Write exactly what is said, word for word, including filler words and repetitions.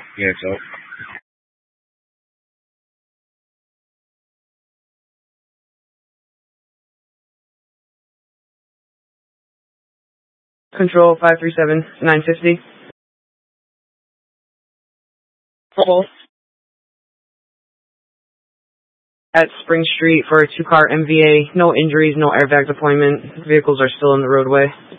Yeah, so. Control five three seven, nine fifty. Full. At Spring Street for a two-car M V A. No injuries, no airbag deployment. Vehicles are still in the roadway.